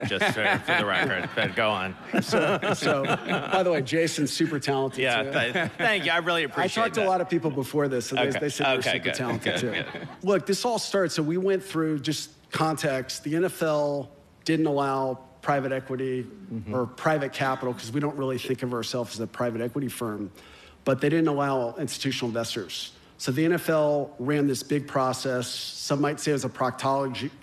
just for the record. But go on. So, by the way, Jason's super talented, too. Yeah, thank you. I really I appreciate talked to a lot of people before this, so they said you were super good, talented, too. good. Look, this all started, so we went through just context. The NFL didn't allow private equity or private capital, because we don't really think of ourselves as a private equity firm, but they didn't allow institutional investors. So the NFL ran this big process. Some might say it was a proctology